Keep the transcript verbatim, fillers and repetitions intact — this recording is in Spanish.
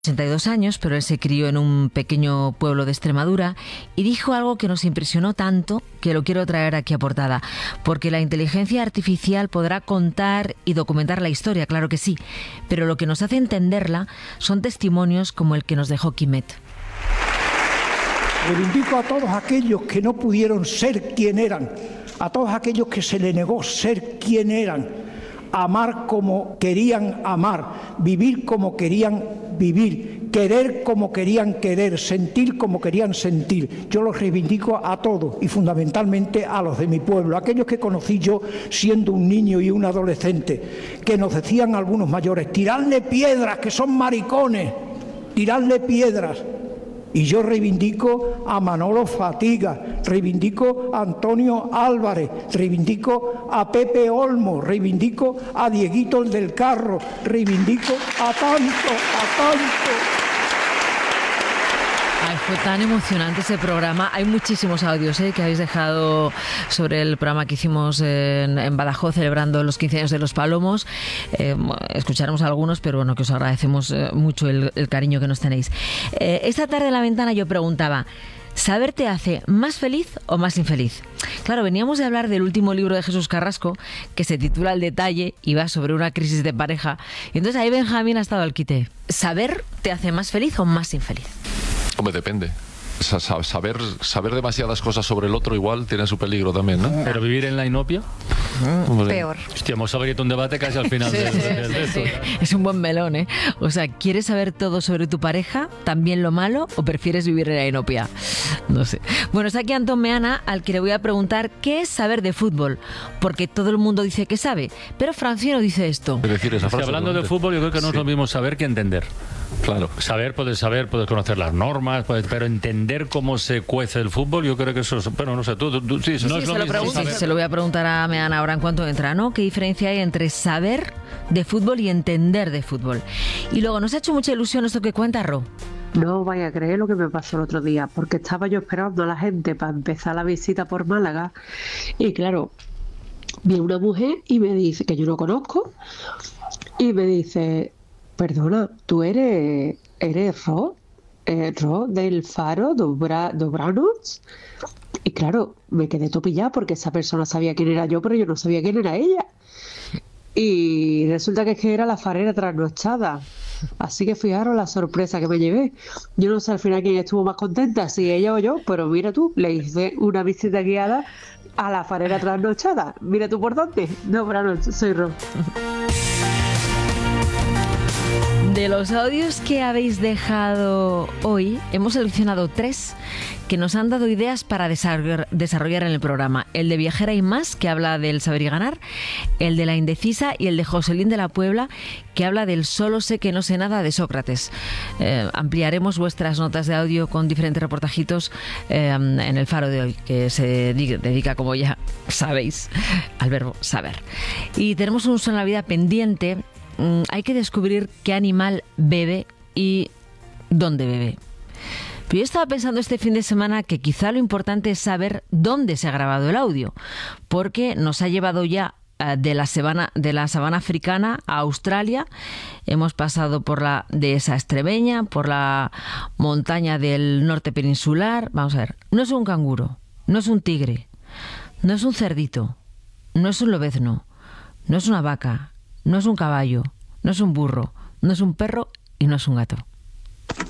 ochenta y dos años, pero él se crió en un pequeño pueblo de Extremadura y dijo algo que nos impresionó tanto que lo quiero traer aquí a portada. Porque la inteligencia artificial podrá contar y documentar la historia, claro que sí, pero lo que nos hace entenderla son testimonios como el que nos dejó Quimet. Reivindico a todos aquellos que no pudieron ser quien eran, a todos aquellos que se les negó ser quien eran, amar como querían amar, vivir como querían vivir, querer como querían querer, sentir como querían sentir. Yo los reivindico a todos y fundamentalmente a los de mi pueblo, aquellos que conocí yo siendo un niño y un adolescente, que nos decían algunos mayores: tiradle piedras, que son maricones, tiradle piedras. Y yo reivindico a Manolo Fatiga, reivindico a Antonio Álvarez, reivindico a Pepe Olmo, reivindico a Dieguito el del Carro, reivindico a tanto, a tanto. Ay, fue tan emocionante ese programa. Hay muchísimos audios ¿eh? que habéis dejado sobre el programa que hicimos en, en Badajoz celebrando los quince años de Los Palomos. Eh, escucharemos algunos, pero bueno, que os agradecemos eh, mucho el, el cariño que nos tenéis. Eh, esta tarde en la ventana yo preguntaba: ¿saber te hace más feliz o más infeliz? Claro, veníamos de hablar del último libro de Jesús Carrasco, que se titula El detalle y va sobre una crisis de pareja. Y entonces ahí Benjamín ha estado al quite. ¿Saber te hace más feliz o más infeliz? Hombre, depende. Saber, saber demasiadas cosas sobre el otro igual tiene su peligro también, ¿no? Pero vivir en la inopia, mm, peor. Hostia, hemos abierto un debate casi al final. sí, de, de, de, de sí, esto. Sí. Es un buen melón, ¿eh? O sea, ¿quieres saber todo sobre tu pareja, también lo malo, o prefieres vivir en la inopia? No sé. Bueno, está aquí Antón Meana, al que le voy a preguntar qué es saber de fútbol, porque todo el mundo dice que sabe, pero Francino dice esto. Es decir, esa es que hablando de fútbol, yo creo que no es sí. lo mismo saber que entender. Claro. Saber, puedes saber, puedes conocer las normas, puedes, pero entender cómo se cuece el fútbol, yo creo que eso es, bueno, no sé, tú, tú, tú sí, sí, no sí, es se lo lo mismo. Pregunto, se lo voy a preguntar a Meana ahora en cuanto entra, ¿no? ¿Qué diferencia hay entre saber de fútbol y entender de fútbol? Y luego, ¿nos ha hecho mucha ilusión esto que cuenta Ro? No vaya a creer lo que me pasó el otro día, porque estaba yo esperando a la gente para empezar la visita por Málaga y claro, vi a una mujer y me dice, que yo no conozco, y me dice: perdona, tú eres, eres Ro, eh, Ro del Faro Dobra, Dobranos. Y claro, me quedé topillada porque esa persona sabía quién era yo, pero yo no sabía quién era ella. Y resulta que es que era la farera trasnochada. Así que fijaros la sorpresa que me llevé. Yo no sé al final quién estuvo más contenta, si ella o yo, pero mira tú, le hice una visita guiada a la farera trasnochada. Mira tú por dónde. No, pero no, soy Ro. De los audios que habéis dejado hoy, hemos seleccionado tres que nos han dado ideas para desarrollar en el programa. El de Viajera y Más, que habla del saber y ganar, el de La Indecisa y el de Joselín de la Puebla, que habla del solo sé que no sé nada de Sócrates. Eh, ampliaremos vuestras notas de audio con diferentes reportajitos eh, en el Faro de hoy, que se dedica, como ya sabéis, al verbo saber. Y tenemos un Son la Vida pendiente. Hay que descubrir qué animal bebe y dónde bebe. Pero yo estaba pensando este fin de semana que quizá lo importante es saber dónde se ha grabado el audio, porque nos ha llevado ya de la sabana, de la sabana africana a Australia. Hemos pasado por la dehesa extremeña, por la montaña del norte peninsular. Vamos a ver, no es un canguro, no es un tigre, no es un cerdito, no es un lobezno, no es una vaca, no es un caballo, no es un burro, no es un perro y no es un gato.